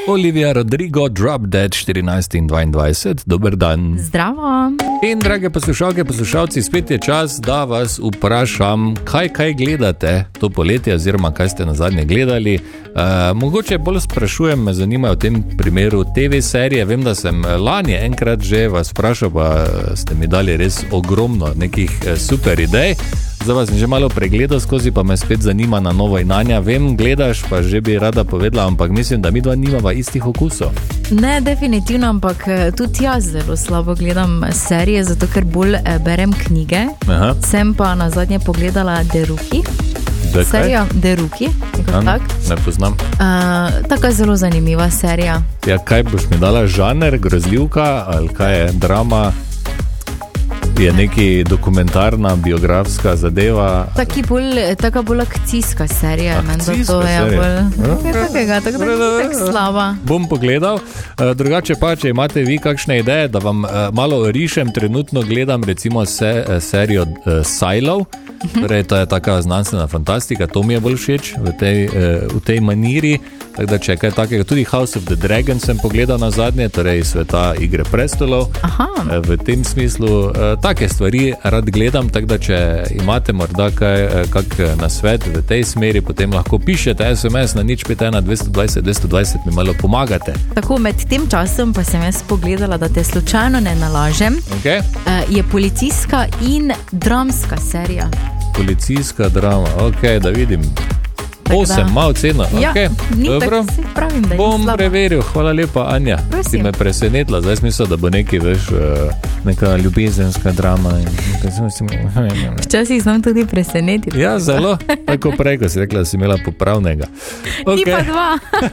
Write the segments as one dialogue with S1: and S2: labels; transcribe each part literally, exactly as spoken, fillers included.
S1: Olivia Rodrigo, Drop Dead štirinajst in dvaindvajset, dober dan.
S2: Zdravo.
S1: In drage poslušalke, poslušalci, spet je čas, da vas vprašam, kaj kaj gledate to poletje, oziroma kaj ste nazadnje gledali. Uh, mogoče bolj sprašujem, me zanimajo v tem primeru te ve serije. Vem, da sem lani enkrat že vas vprašal, pa ste mi dali res ogromno nekih super idej. Zdaj vas sem že malo pregledal skozi, pa me spet zanima na novo in Anja. Vem, gledaš, pa že bi rada povedala, ampak mislim, da mi dva nimava istih okusov.
S2: Ne, definitivno, ampak tudi jaz zelo slabo gledam serije, zato ker bolj berem knjige. Aha. Sem pa nazadnje pogledala The Rookie. Serija The Rookie, nekako tak.
S1: Ne poznam.
S2: Uh, taka zelo zanimiva serija.
S1: Ja, kaj boš mi dala, žaner, grozljivka ali kaj je, drama? Je neki dokumentarna, biografska zadeva? Taki bolj, taka bolj akcijska serija. Akcijska serija? Bolj, takega, tako tak slaba. Bom pogledal. Drugače pa, če imate vi kakšne ideje, da vam malo rišem, trenutno gledam recimo se, serijo Silo. Torej, to je taka znanstvena fantastika, to mi je bolj všeč v tej, v tej maniri. Tako da če kaj takega, tudi House of the Dragon sem pogledal na zadnje, torej sveta Igre prestolov. Aha. V tem smislu take stvari rad gledam, tako da če imate morda kaj, kak nasvet v tej smeri, potem lahko pišete es em es na nič pet ena dvesto dvajset dvesto dvajset, mi malo pomagate. Tako, med tem časom pa sem jaz pogledala, da te slučajno ne nalažem. Okay. Je policijska in dramska serija. Policijska drama, ok, da vidim. Osem, malo cena,
S2: ja,
S1: ok, dobro,
S2: pravim, da
S1: bom preveril, hvala lepa, Anja. Prosim. Ti me presenetila, zdaj smisel, da bo nekaj, veš, neka ljubezenska drama.
S2: Včasih znam tudi presenetiti.
S1: Ja, zelo, tako prej, ko si rekla, da si imela popravnega.
S2: Okay. Ti pa dva.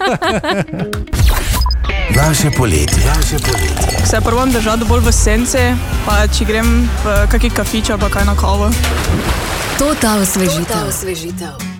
S3: Naše poletje. Naše poletje.
S4: Se probam držati bolj v senci, pa če grem v kakšen kafič, pa kaj na kavo.
S5: Total osvežitev.